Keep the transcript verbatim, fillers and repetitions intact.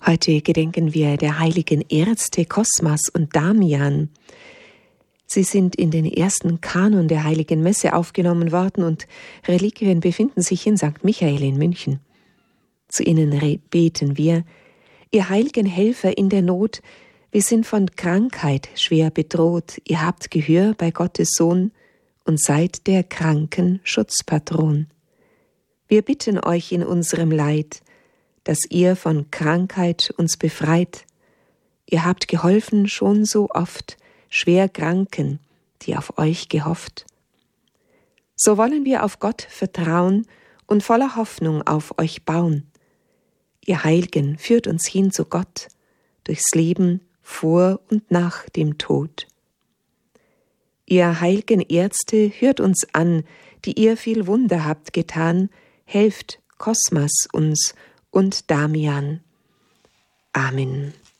Heute gedenken wir der heiligen Ärzte Kosmas und Damian. Sie sind in den ersten Kanon der Heiligen Messe aufgenommen worden und Reliquien befinden sich in Sankt Michael in München. Zu ihnen beten wir: Ihr heiligen Helfer in der Not, wir sind von Krankheit schwer bedroht, ihr habt Gehör bei Gottes Sohn und seid der Kranken Schutzpatron. Wir bitten euch in unserem Leid, dass ihr von Krankheit uns befreit. Ihr habt geholfen schon so oft schwer Kranken, die auf euch gehofft. So wollen wir auf Gott vertrauen und voller Hoffnung auf euch bauen. Ihr Heiligen führt uns hin zu Gott, durchs Leben vor und nach dem Tod. Ihr heiligen Ärzte, hört uns an, die ihr viel Wunder habt getan, helft Kosmas uns und Damian. Amen.